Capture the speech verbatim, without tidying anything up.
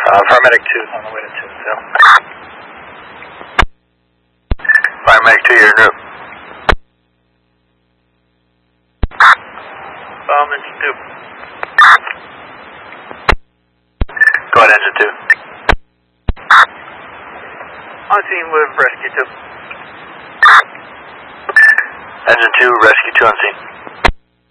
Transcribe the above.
Uh, Paramedic two is on the way to Tinsdale. Paramedic two, you're en route. Um, engine two. Go ahead, engine two. On scene with rescue two. Engine two, rescue two on scene.